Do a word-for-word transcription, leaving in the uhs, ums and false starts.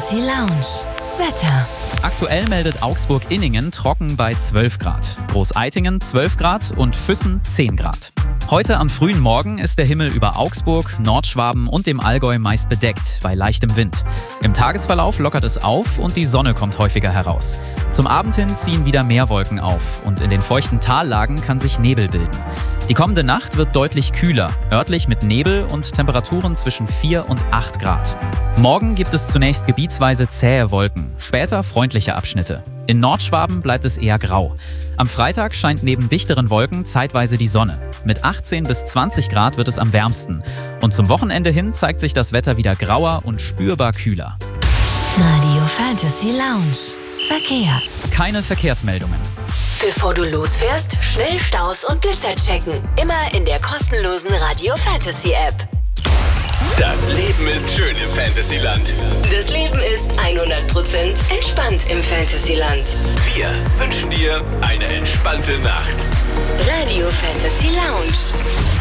Fantasy Lounge. Wetter. Aktuell meldet Augsburg-Inningen trocken bei zwölf Grad, Großeitingen zwölf Grad und Füssen zehn Grad. Heute am frühen Morgen ist der Himmel über Augsburg, Nordschwaben und dem Allgäu meist bedeckt, bei leichtem Wind. Im Tagesverlauf lockert es auf und die Sonne kommt häufiger heraus. Zum Abend hin ziehen wieder mehr Wolken auf und in den feuchten Tallagen kann sich Nebel bilden. Die kommende Nacht wird deutlich kühler, örtlich mit Nebel und Temperaturen zwischen vier und acht Grad. Morgen gibt es zunächst gebietsweise zähe Wolken, später freundliche Abschnitte. In Nordschwaben bleibt es eher grau. Am Freitag scheint neben dichteren Wolken zeitweise die Sonne. Mit achtzehn bis zwanzig Grad wird es am wärmsten. Und zum Wochenende hin zeigt sich das Wetter wieder grauer und spürbar kühler. Radio Fantasy Lounge. Verkehr. Keine Verkehrsmeldungen. Bevor du losfährst, schnell Staus und Blitzer checken. Immer in der kostenlosen Radio Fantasy App. Das Leben ist schön im Fantasyland. Das Leben ist hundert Prozent entspannt im Fantasyland. Wir wünschen dir eine entspannte Nacht. Radio Fantasy Lounge.